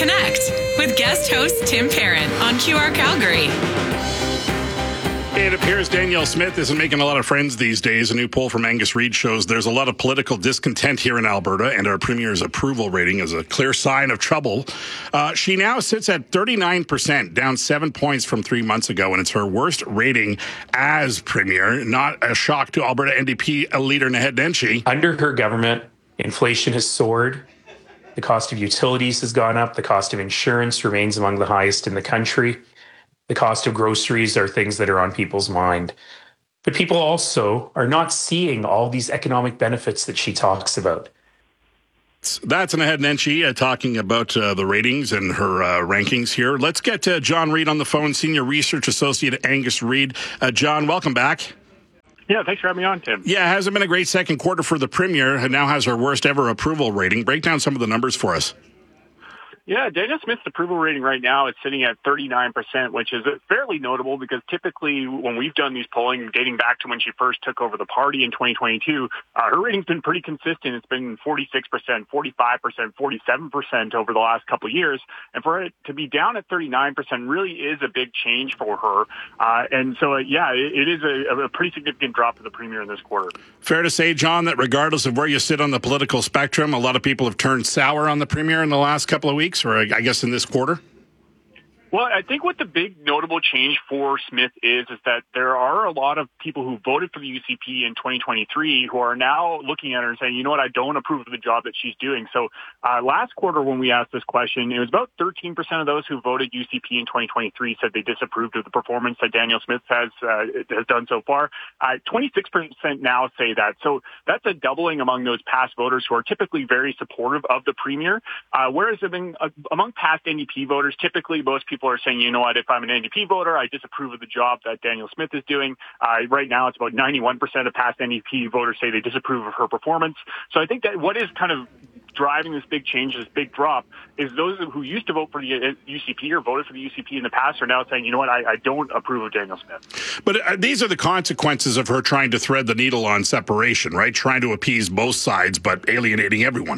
Connect with guest host Tim Parent on QR Calgary. It appears Danielle Smith isn't making a lot of friends these days. A new poll from Angus Reid shows there's a lot of political discontent here in Alberta, and our premier's approval rating is a clear sign of trouble. She now sits at 39%, down 7 points from 3 months ago, and it's her worst rating as premier. Not a shock to Alberta NDP leader Naheed Nenshi. Under her government, inflation has soared. The cost of utilities has gone up. The cost of insurance remains among the highest in the country. The cost of groceries are things that are on people's mind. But people also are not seeing all these economic benefits that she talks about. That's Naheed Nenshi talking about the ratings and her rankings here. Let's get John Reid on the phone, Senior Research Associate at Angus Reid. John, welcome back. Yeah, thanks for having me on, Tim. Yeah, it hasn't been a great second quarter for the premier, and now has her worst ever approval rating. Break down some of the numbers for us. Yeah, Danielle Smith's approval rating right now is sitting at 39%, which is fairly notable because typically when we've done these polling dating back to when she first took over the party in 2022, her rating's been pretty consistent. It's been 46%, 45%, 47% over the last couple of years. And for it to be down at 39% really is a big change for her. And so, it is a pretty significant drop for the premier in this quarter. Fair to say, John, that regardless of where you sit on the political spectrum, a lot of people have turned sour on the premier in the last couple of weeks, or I guess in this quarter? Well, I think what the big notable change for Smith is that there are a lot of people who voted for the UCP in 2023 who are now looking at her and saying, you know what, I don't approve of the job that she's doing. So last quarter when we asked this question, it was about 13% of those who voted UCP in 2023 said they disapproved of the performance that Danielle Smith has done so far. 26% now say that. So that's a doubling among those past voters who are typically very supportive of the premier. Whereas among past NDP voters, typically most people are saying, you know what, if I'm an NDP voter, I disapprove of the job that Danielle Smith is doing. Right now, it's about 91% of past NDP voters say they disapprove of her performance. So I think that what is kind of driving this big change, this big drop, is those who used to vote for the UCP or voted for the UCP in the past are now saying, you know what, I don't approve of Danielle Smith. But these are the consequences of her trying to thread the needle on separation, right? Trying to appease both sides, but alienating everyone.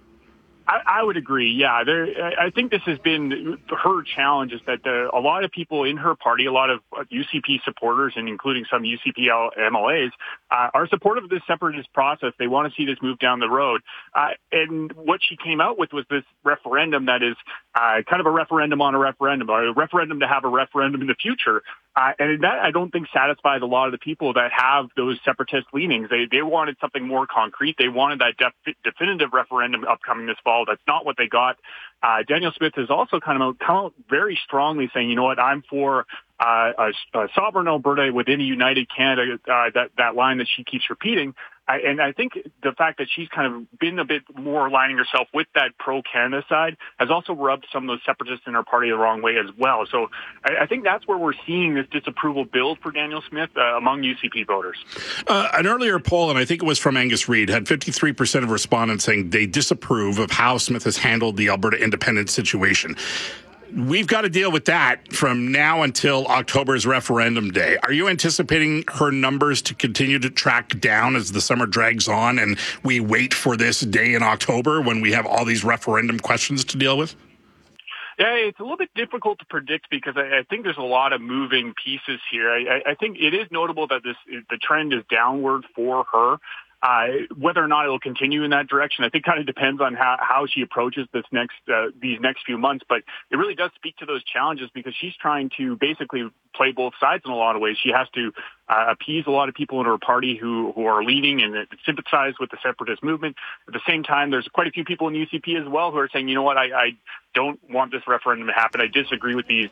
I would agree. Yeah, I think this has been her challenge is that a lot of people in her party, a lot of UCP supporters, and including some UCP MLAs, are supportive of this separatist process. They want to see this move down the road. And what she came out with was this referendum that is kind of a referendum on a referendum, or a referendum to have a referendum in the future. And that, I don't think, satisfies a lot of the people that have those separatist leanings. They wanted something more concrete. They wanted that definitive referendum upcoming this fall. That's not what they got. Danielle Smith has also come out very strongly saying, you know what, I'm for a sovereign Alberta within a united Canada, that line that she keeps repeating. And I think the fact that she's kind of been a bit more aligning herself with that pro-Canada side has also rubbed some of those separatists in her party the wrong way as well. So I think that's where we're seeing this disapproval build for Danielle Smith among UCP voters. An earlier poll, and I think it was from Angus Reid, had 53% of respondents saying they disapprove of how Smith has handled the Alberta independence situation. We've got to deal with that from now until October's referendum day. Are you anticipating her numbers to continue to track down as the summer drags on and we wait for this day in October when we have all these referendum questions to deal with? Yeah, it's a little bit difficult to predict because I think there's a lot of moving pieces here. I think it is notable that the trend is downward for her. Whether or not it will continue in that direction, I think kind of depends on how she approaches these next few months. But it really does speak to those challenges because she's trying to basically play both sides in a lot of ways. She has to appease a lot of people in her party who are leaning and sympathize with the separatist movement. At the same time, there's quite a few people in the UCP as well who are saying, you know what, I don't want this referendum to happen. I disagree with this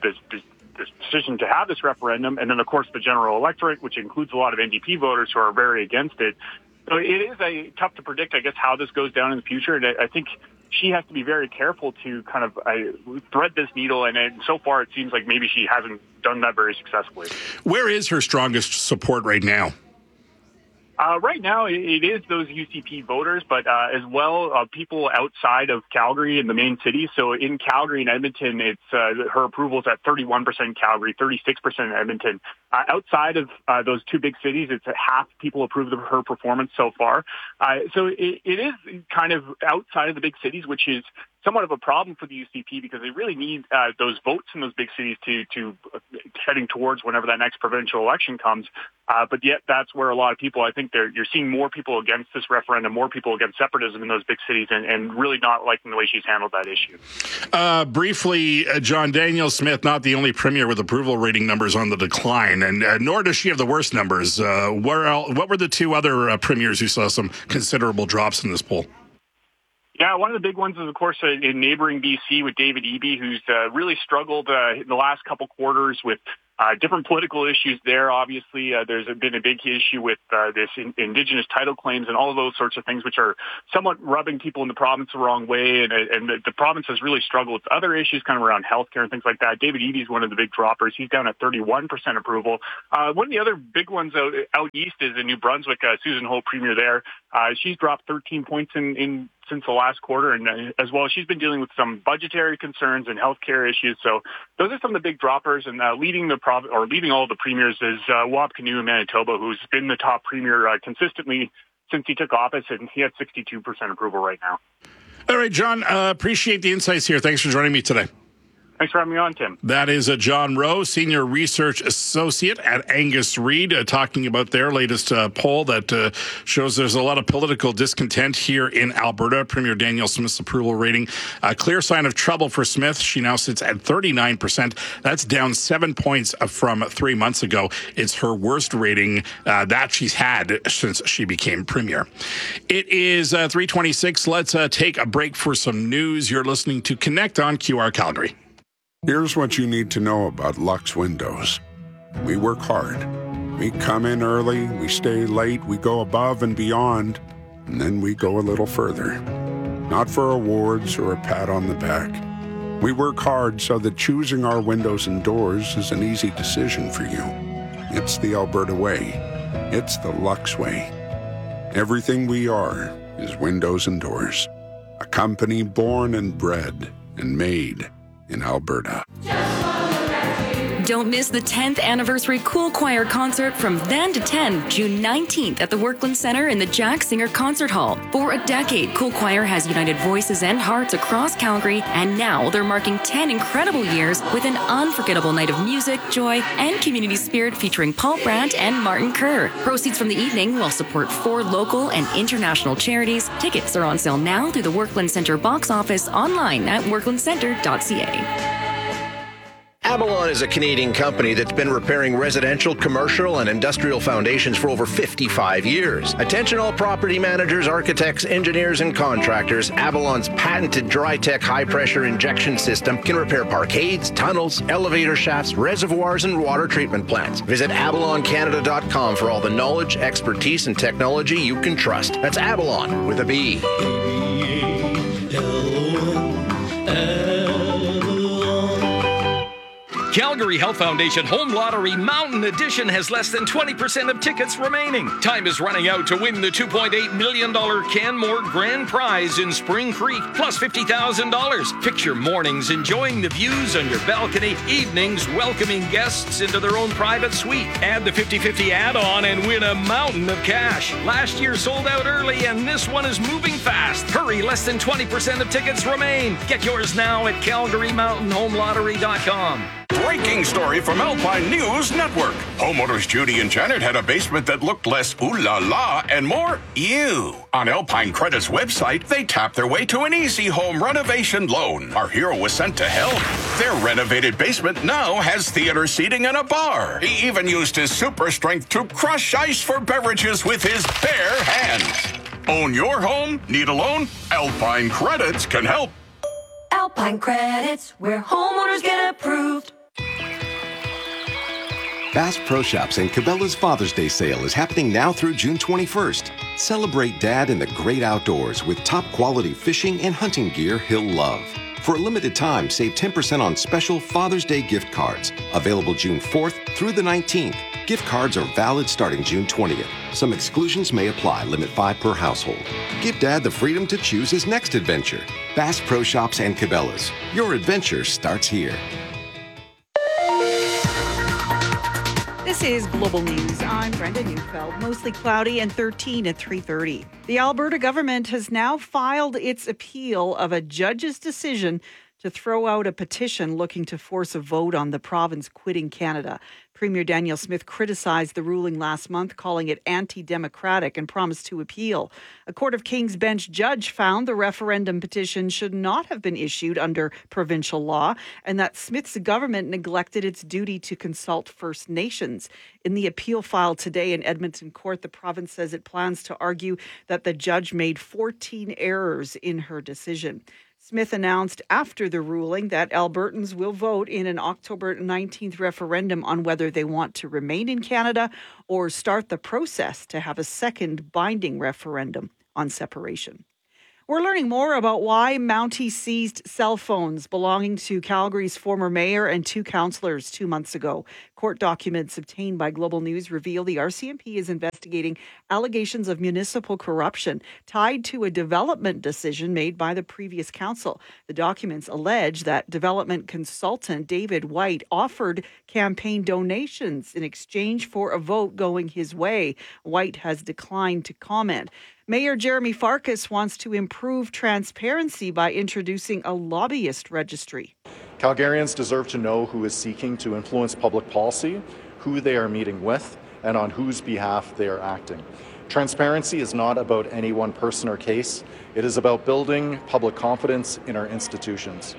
decision to have this referendum. And then, of course, the general electorate, which includes a lot of NDP voters who are very against it. So it is tough to predict, I guess, how this goes down in the future. And I think she has to be very careful to kind of thread this needle. And so far, it seems like maybe she hasn't done that very successfully. Where is her strongest support right now? Right now, it is those UCP voters, but as well, people outside of Calgary and the main cities. So in Calgary and Edmonton, it's her approval is at 31% Calgary, 36% Edmonton. Outside of those two big cities, it's half people approve of her performance so far. So it is kind of outside of the big cities, which is somewhat of a problem for the UCP because they really need those votes in those big cities to heading towards whenever that next provincial election comes. But yet that's where a lot of people, I think you're seeing more people against this referendum, more people against separatism in those big cities and really not liking the way she's handled that issue. Briefly, John, Danielle Smith, not the only premier with approval rating numbers on the decline, and nor does she have the worst numbers. What were the two other premiers who saw some considerable drops in this poll? Yeah, one of the big ones is, of course, in neighboring BC with David Eby, who's really struggled in the last couple quarters with different political issues there. Obviously, there's been a big issue with this Indigenous title claims and all of those sorts of things, which are somewhat rubbing people in the province the wrong way. And the province has really struggled with other issues kind of around healthcare and things like that. David Eby is one of the big droppers. He's down at 31% approval. One of the other big ones out east is in New Brunswick, Susan Hope, premier there. She's dropped 13 points since the last quarter, and as well, she's been dealing with some budgetary concerns and healthcare issues. So those are some of the big droppers, and leading all the premiers is Wab Kinew in Manitoba, who's been the top premier consistently since he took office, and he has 62% approval right now. All right, John, appreciate the insights here. Thanks for joining me today. Thanks for having me on, Tim. That is John Rowe, Senior Research Associate at Angus Reid, talking about their latest poll that shows there's a lot of political discontent here in Alberta. Premier Danielle Smith's approval rating, a clear sign of trouble for Smith. She now sits at 39%. That's down 7 points from 3 months ago. It's her worst rating that she's had since she became premier. It is 3:26. Let's take a break for some news. You're listening to Connect on QR Calgary. Here's what you need to know about Lux Windows. We work hard. We come in early, we stay late, we go above and beyond, and then we go a little further. Not for awards or a pat on the back. We work hard so that choosing our windows and doors is an easy decision for you. It's the Alberta way. It's the Lux way. Everything we are is windows and doors. A company born and bred and made in Alberta. Don't miss the 10th anniversary Cool Choir concert from then to 10, June 19th at the Workland Centre in the Jack Singer Concert Hall. For a decade, Cool Choir has united voices and hearts across Calgary, and now they're marking 10 incredible years with an unforgettable night of music, joy, and community spirit featuring Paul Brandt and Martin Kerr. Proceeds from the evening will support 4 local and international charities. Tickets are on sale now through the Workland Centre box office online at worklandcentre.ca. Avalon is a Canadian company that's been repairing residential, commercial, and industrial foundations for over 55 years. Attention all property managers, architects, engineers, and contractors. Avalon's patented DryTech high-pressure injection system can repair parkades, tunnels, elevator shafts, reservoirs, and water treatment plants. Visit avaloncanada.com for all the knowledge, expertise, and technology you can trust. That's Avalon with a B. Calgary Health Foundation Home Lottery Mountain Edition has less than 20% of tickets remaining. Time is running out to win the $2.8 million Canmore Grand Prize in Spring Creek, plus $50,000. Picture mornings enjoying the views on your balcony, evenings welcoming guests into their own private suite. Add the 50-50 add-on and win a mountain of cash. Last year sold out early, and this one is moving fast. Hurry, less than 20% of tickets remain. Get yours now at CalgaryMountainHomeLottery.com. Breaking story from Alpine News Network. Homeowners Judy and Janet had a basement that looked less ooh la la and more ew. On Alpine Credit's website, they tapped their way to an easy home renovation loan. Our hero was sent to help. Their renovated basement now has theater seating and a bar. He even used his super strength to crush ice for beverages with his bare hands. Own your home? Need a loan? Alpine Credits can help. Alpine Credits, where homeowners get approved. Bass Pro Shops and Cabela's Father's Day sale is happening now through June 21st. Celebrate Dad in the great outdoors with top quality fishing and hunting gear he'll love. For a limited time, save 10% on special Father's Day gift cards. Available June 4th through the 19th. Gift cards are valid starting June 20th. Some exclusions may apply. Limit 5 per household. Give Dad the freedom to choose his next adventure. Bass Pro Shops and Cabela's. Your adventure starts here. This is Global News. I'm Brenda Neufeld. Mostly cloudy and 13 at 3:30. The Alberta government has now filed its appeal of a judge's decision to throw out a petition looking to force a vote on the province quitting Canada. Premier Danielle Smith criticized the ruling last month, calling it anti-democratic, and promised to appeal. A Court of King's Bench judge found the referendum petition should not have been issued under provincial law and that Smith's government neglected its duty to consult First Nations. In the appeal filed today in Edmonton Court, the province says it plans to argue that the judge made 14 errors in her decision. Smith announced after the ruling that Albertans will vote in an October 19th referendum on whether they want to remain in Canada or start the process to have a second binding referendum on separation. We're learning more about why Mountie seized cell phones belonging to Calgary's former mayor and 2 councillors 2 months ago. Court documents obtained by Global News reveal the RCMP is investigating allegations of municipal corruption tied to a development decision made by the previous council. The documents allege that development consultant David White offered campaign donations in exchange for a vote going his way. White has declined to comment. Mayor Jeremy Farkas wants to improve transparency by introducing a lobbyist registry. Calgarians deserve to know who is seeking to influence public policy, who they are meeting with, and on whose behalf they are acting. Transparency is not about any one person or case. It is about building public confidence in our institutions.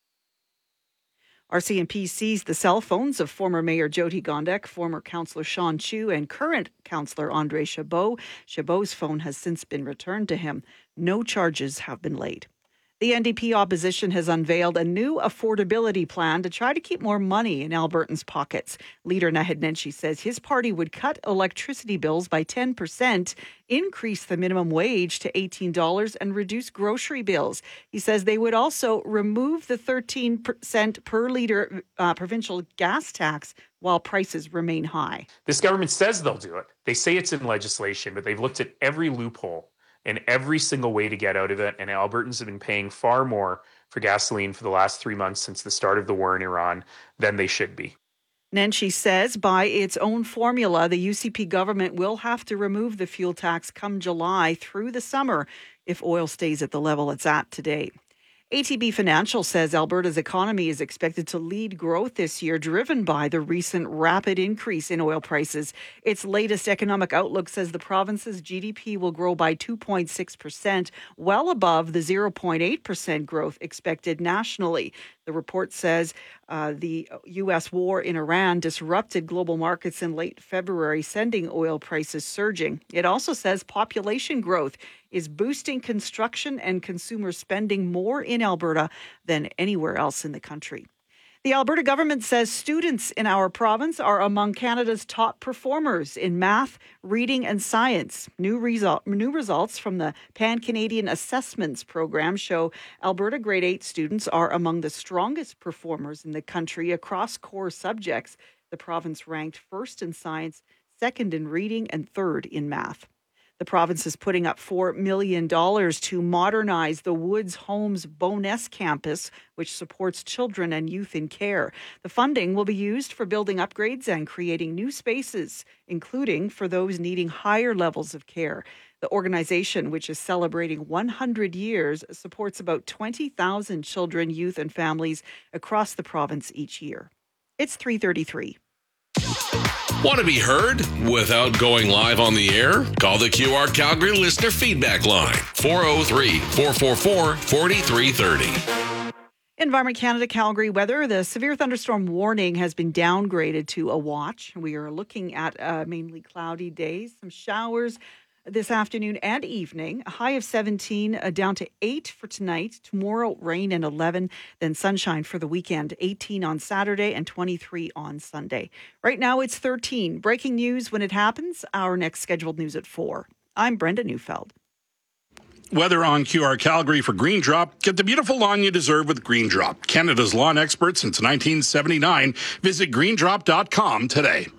RCMP seized the cell phones of former Mayor Jyoti Gondek, former Councillor Sean Chu, and current Councillor Andre Chabot. Chabot's phone has since been returned to him. No charges have been laid. The NDP opposition has unveiled a new affordability plan to try to keep more money in Albertans' pockets. Leader Naheed Nenshi says his party would cut electricity bills by 10%, increase the minimum wage to $18, and reduce grocery bills. He says they would also remove the 13% per litre provincial gas tax while prices remain high. This government says they'll do it. They say it's in legislation, but they've looked at every loophole and every single way to get out of it. And Albertans have been paying far more for gasoline for the last 3 months since the start of the war in Iran than they should be. Nenshi says by its own formula, the UCP government will have to remove the fuel tax come July through the summer if oil stays at the level it's at today. ATB Financial says Alberta's economy is expected to lead growth this year, driven by the recent rapid increase in oil prices. Its latest economic outlook says the province's GDP will grow by 2.6%, well above the 0.8% growth expected nationally. The report says the U.S. war in Iran disrupted global markets in late February, sending oil prices surging. It also says population growth is boosting construction and consumer spending more in Alberta than anywhere else in the country. The Alberta government says students in our province are among Canada's top performers in math, reading and science. New results from the Pan-Canadian Assessments program show Alberta grade 8 students are among the strongest performers in the country across core subjects. The province ranked first in science, second in reading and third in math. The province is putting up $4 million to modernize the Woods Homes Bowness campus, which supports children and youth in care. The funding will be used for building upgrades and creating new spaces, including for those needing higher levels of care. The organization, which is celebrating 100 years, supports about 20,000 children, youth, and families across the province each year. It's 3:33. Want to be heard without going live on the air? Call the QR Calgary listener feedback line, 403-444-4330. Environment Canada Calgary weather. The severe thunderstorm warning has been downgraded to a watch. We are looking at mainly cloudy days, some showers this afternoon and evening. A high of 17, down to 8 for tonight. Tomorrow, rain and 11, then sunshine for the weekend. 18 on Saturday and 23 on Sunday. Right now, it's 13. Breaking news when it happens. Our next scheduled news at 4. I'm Brenda Neufeld. Weather on QR Calgary for Green Drop. Get the beautiful lawn you deserve with Green Drop. Canada's lawn expert since 1979. Visit greendrop.com today.